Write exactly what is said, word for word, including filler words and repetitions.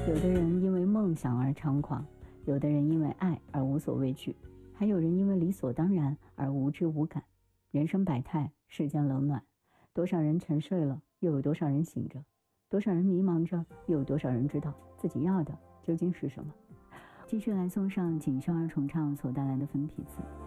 有的人因为梦想而猖狂，有的人因为爱而无所畏惧，还有人因为理所当然而无知无感。人生百态，世间冷暖，多少人沉睡了，又有多少人醒着？多少人迷茫着，又有多少人知道自己要的究竟是什么？继续来送上锦绣二重唱所带来的分批次。